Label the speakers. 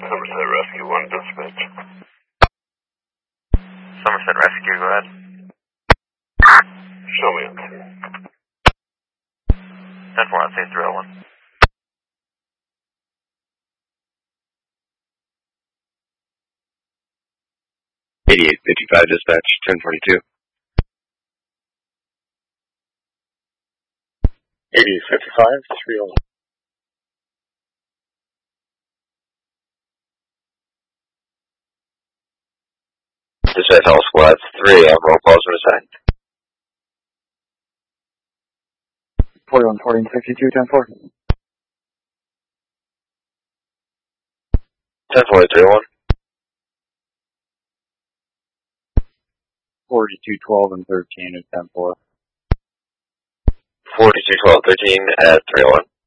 Speaker 1: Somerset Rescue 1, dispatch.
Speaker 2: Somerset Rescue, go ahead.
Speaker 1: Show me on scene.
Speaker 2: 10-4 on scene 301.
Speaker 3: 8855 dispatch, 1042.
Speaker 4: 8855, 301.
Speaker 3: Dispatch all squads, 3, roll calls from the side.
Speaker 4: 41, 1452, 10-4.
Speaker 3: 10-4, 301.
Speaker 4: 4212 and 13 at 10-4.
Speaker 3: 4212, 13 at 301.